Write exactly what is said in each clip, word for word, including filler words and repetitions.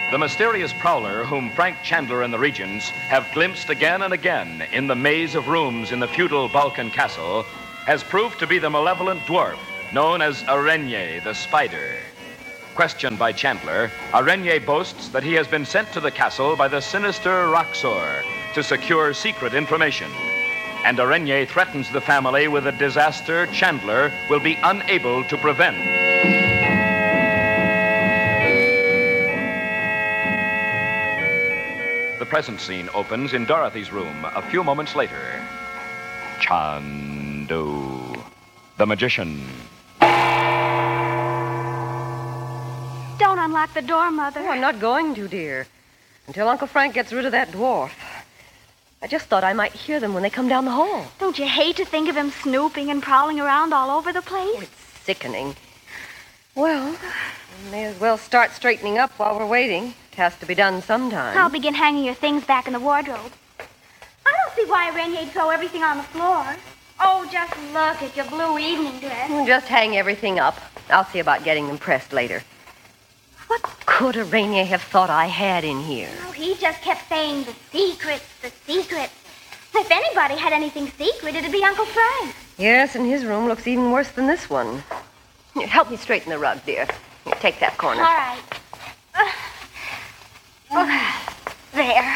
The mysterious prowler whom Frank Chandler and the Regents have glimpsed again and again in the maze of rooms in the feudal Balkan castle has proved to be the malevolent dwarf known as Arenye the Spider. Questioned by Chandler, Arenye boasts that he has been sent to the castle by the sinister Roxor to secure secret information. And Arenye threatens the family with a disaster Chandler will be unable to prevent. The present scene opens in Dorothy's room a few moments later. Chandu, the magician. Don't unlock the door, Mother. Oh, I'm not going to, dear. Until Uncle Frank gets rid of that dwarf. I just thought I might hear them when they come down the hall. Don't you hate to think of him snooping and prowling around all over the place? Oh, it's sickening. Well, we may as well start straightening up while we're waiting. It has to be done sometime. I'll begin hanging your things back in the wardrobe. I don't see why Renye'd throw everything on the floor. Oh, just look at your blue evening dress. We'll just hang everything up. I'll see about getting them pressed later. What could Arenye have thought I had in here? Oh, he just kept saying the secrets, the secrets. If anybody had anything secret, it'd be Uncle Frank. Yes, and his room looks even worse than this one. Here, help me straighten the rug, dear. Here, take that corner. All right. Uh, oh, there.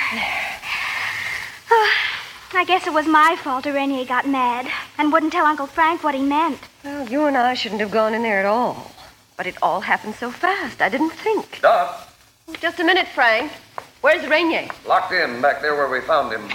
Oh, I guess it was my fault Arenye got mad and wouldn't tell Uncle Frank what he meant. Well, you and I shouldn't have gone in there at all. But it all happened so fast, I didn't think. Dot. Just a minute, Frank. Where's Arenye? Locked in back there where we found him.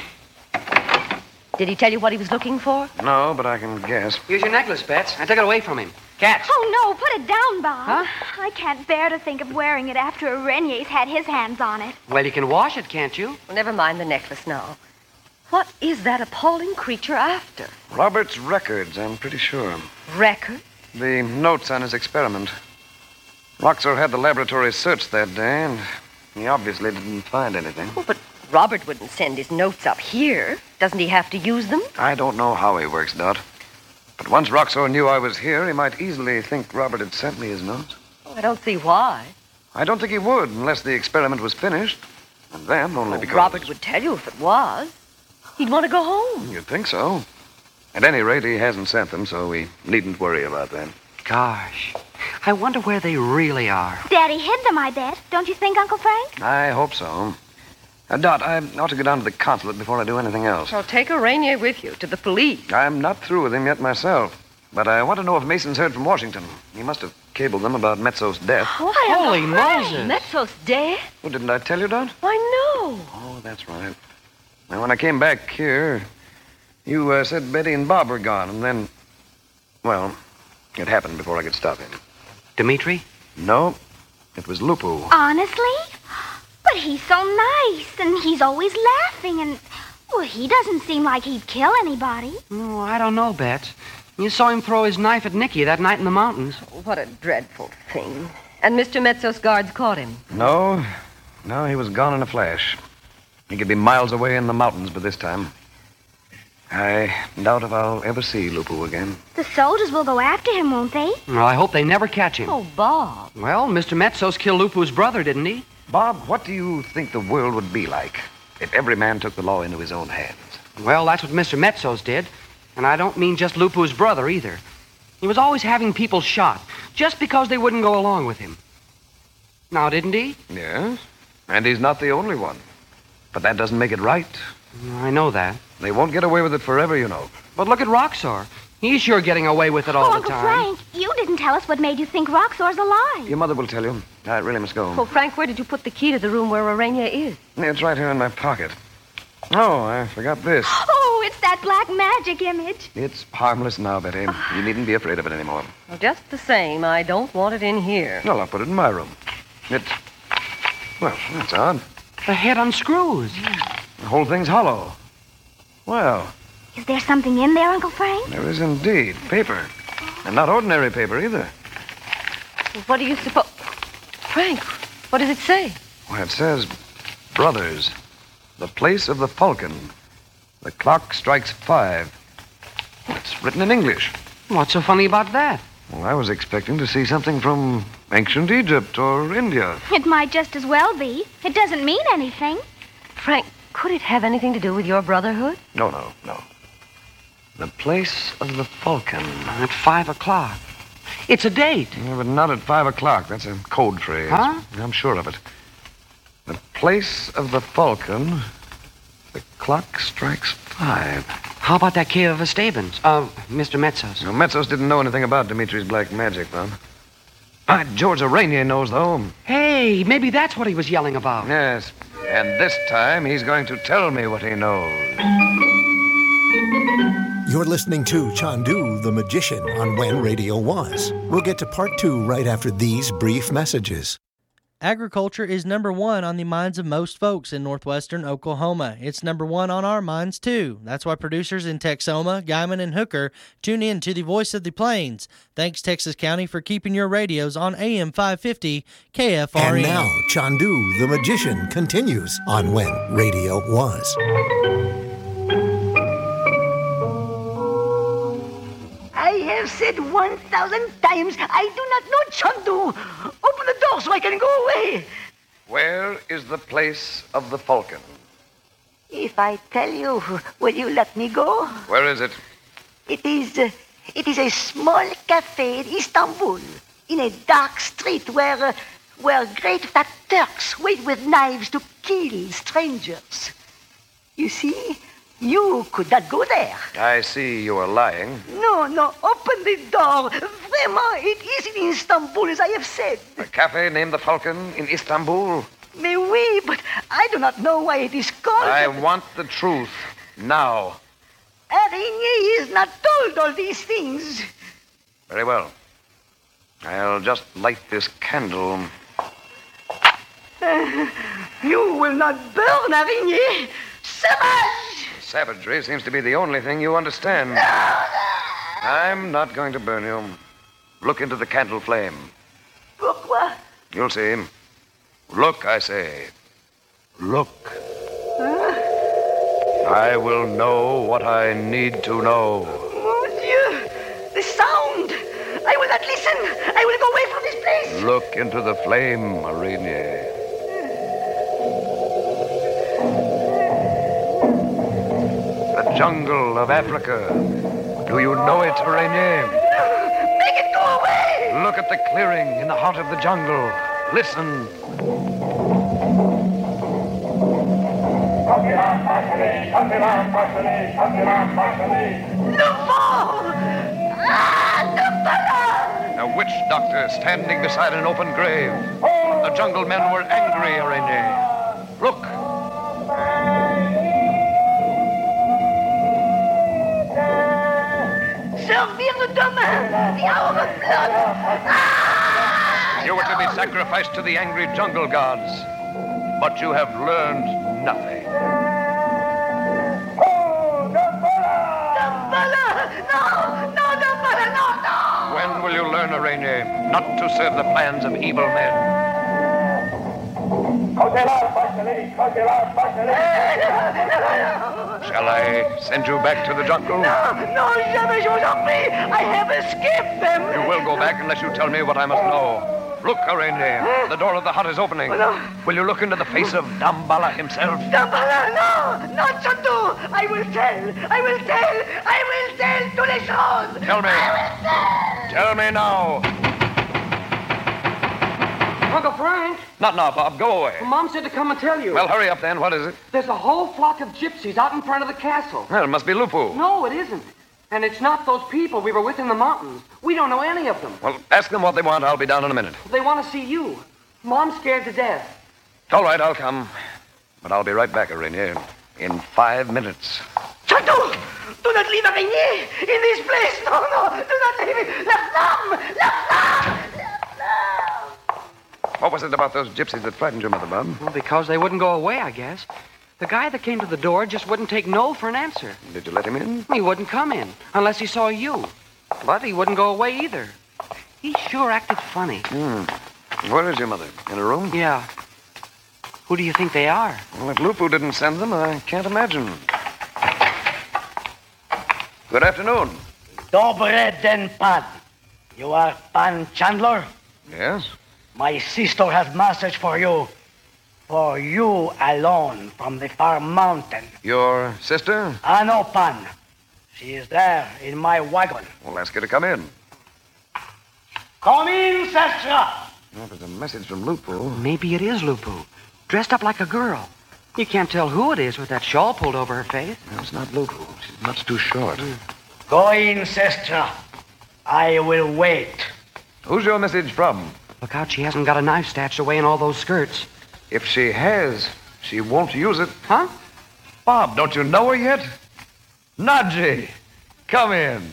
Did he tell you what he was looking for? No, but I can guess. Here's your necklace, Bets. I took it away from him. Catch. Oh, no, put it down, Bob. Huh? I can't bear to think of wearing it after Arenye's had his hands on it. Well, you can wash it, can't you? Well, never mind the necklace now. What is that appalling creature after? Robert's records, I'm pretty sure. Record? The notes on his experiment. Roxor had the laboratory searched that day, and he obviously didn't find anything. Oh, but Robert wouldn't send his notes up here. Doesn't he have to use them? I don't know how he works, Dot. But once Roxor knew I was here, he might easily think Robert had sent me his notes. Oh, I don't see why. I don't think he would unless the experiment was finished. And then only Oh, because... Robert would tell you if it was. He'd want to go home. You'd think so. At any rate, he hasn't sent them, so we needn't worry about that. Gosh. I wonder where they really are. Daddy hid them, I bet. Don't you think, Uncle Frank? I hope so. Uh, Dot, I ought to go down to the consulate before I do anything else. Well, take Arenye with you to the police. I'm not through with him yet myself. But I want to know if Mason's heard from Washington. He must have cabled them about Mezzo's death. Why, Holy Uncle Frank, Moses. Mezzo's dead? Oh, didn't I tell you, Dot? Why, no. Oh, that's right. Now, when I came back here, you uh, said Betty and Bob were gone, and then... Well, it happened before I could stop him. Dimitri? No, it was Lupu. Honestly? But he's so nice, and he's always laughing, and... Well, he doesn't seem like he'd kill anybody. Oh, I don't know, Bets. You saw him throw his knife at Nicky that night in the mountains. What a dreadful thing. And Mister Mezzo's guards caught him. No, no, he was gone in a flash. He could be miles away in the mountains by this time. I doubt if I'll ever see Lupu again. The soldiers will go after him, won't they? Well, I hope they never catch him. Oh, Bob. Well, Mister Mezzo's killed Lupu's brother, didn't he? Bob, what do you think the world would be like if every man took the law into his own hands? Well, that's what Mister Mezzo's did. And I don't mean just Lupu's brother, either. He was always having people shot, just because they wouldn't go along with him. Now, didn't he? Yes, and he's not the only one. But that doesn't make it right. I know that. They won't get away with it forever, you know. But look at Roxor. He's sure getting away with it all oh, the Uncle time. Frank, you didn't tell us what made you think Roxor's alive. Your mother will tell you. I really must go. Oh, Frank, where did you put the key to the room where Arenye is? It's right here in my pocket. Oh, I forgot this. Oh, it's that black magic image. It's harmless now, Betty. You needn't be afraid of it anymore. Well, just the same, I don't want it in here. Well, I'll put it in my room. It's... Well, that's odd. The head unscrews. The whole thing's hollow. Well, Is there something in there, Uncle Frank? there is indeed. Paper. And not ordinary paper, either. What do you suppose... Frank, what does it say? Why, it says, Brothers, the place of the falcon. The clock strikes five. It's written in English. What's so funny about that? Well, I was expecting to see something from ancient Egypt or India. It might just as well be. It doesn't mean anything. Frank, could it have anything to do with your brotherhood? No, no, no. The place of the falcon. At five o'clock. It's a date. Yeah, but not at five o'clock. That's a code phrase. Huh? I'm sure of it. The place of the falcon. The clock strikes five. How about that cave of Estebans? Uh, Mister Metzos. Now, Metzos didn't know anything about Dimitri's black magic, Bob. By George, Araignée knows, though. Hey, maybe that's what he was yelling about. Yes. And this time, he's going to tell me what he knows. You're listening to Chandu the Magician on When Radio Was. We'll get to part two right after these brief messages. Agriculture is number one on the minds of most folks in northwestern Oklahoma. It's number one on our minds, too. That's why producers in Texoma, Guyman, and Hooker tune in to the Voice of the Plains. Thanks, Texas County, for keeping your radios on A M five fifty K F R N. And now, Chandu the Magician continues on When Radio Was. I have said one thousand times, I do not know Chandu. Open the door so I can go away. Where is the place of the falcon? If I tell you, will you let me go? Where is it? It is, uh, it is a small cafe in Istanbul, in a dark street where, uh, where great fat Turks wait with knives to kill strangers. You see? You could not go there. I see you are lying. No, no, open the door. Vraiment, it is in Istanbul, as I have said. A cafe named the Falcon in Istanbul? Mais oui, but I do not know why it is called... I want the truth. Now. Araignée is not told all these things. Very well. I'll just light this candle. Uh, you will not burn, Araignée. Savage! Savagery seems to be the only thing you understand. I'm not going to burn you. Look into the candle flame. Pourquoi? You'll see. Look, I say. Look. Huh? I will know what I need to know. Mon Dieu! The sound! I will not listen! I will go away from this place! Look into the flame, Araignée. The jungle of Africa. Do you know it, Araignée? Make it go away! Look at the clearing in the heart of the jungle. Listen. Le vent! Ah, the A witch doctor standing beside an open grave. The jungle men were angry, Araignée. Look. Servir le demain! The hour of blood! Ah! You were to be sacrificed to the angry jungle gods. But you have learned nothing. Damballa! No! No, Damballa! No, no! When will you learn, Araignée, not to serve the plans of evil men? Shall I send you back to the jungle? No, no, jamais, je vous en prie. I have escaped them. You will go back unless you tell me what I must know. Look, Araignée, the door of the hut is opening. No. Will you look into the face of Damballa himself? Damballa, no! Not Chandu! I will tell! I will tell! I will tell tous les choses! Tell me. I will tell! Tell me now. Uncle Frank, Not now, Bob. Go away. Mom said to come and tell you. Well, hurry up then. What is it? There's a whole flock of gypsies out in front of the castle. Well, it must be Lupu. No, it isn't. And it's not those people we were with in the mountains. We don't know any of them. Well, ask them what they want. I'll be down in a minute. They want to see you. Mom's scared to death. All right, I'll come. But I'll be right back, Araignée, in five minutes. Chandu! Do not leave Araignée in this place! No, no! Do not leave it! La flamme! La flamme! La flamme! What was it about those gypsies that frightened you, Mother Bob? Well, because they wouldn't go away, I guess. The guy that came to the door just wouldn't take no for an answer. Did you let him in? He wouldn't come in unless he saw you. But he wouldn't go away either. He sure acted funny. Hmm. Where is your mother? In her room? Yeah. Who do you think they are? Well, if Lupu didn't send them, I can't imagine. Good afternoon. Dobre den pan. You are Pan Chandler? Yes? My sister has message for you. For you alone from the far mountain. Your sister? I know Pan. She is there in my wagon. Well, ask her to come in. Come in, sister. Oh, there's a message from Lupu. Maybe it is Lupu, dressed up like a girl. You can't tell who it is with that shawl pulled over her face. No, it's not Lupu. She's much too short. Mm. Go in, sister. I will wait. Who's your message from? Look out, she hasn't got a knife stashed away in all those skirts. If she has, she won't use it. Huh? Bob, don't you know her yet? Nadji, come in.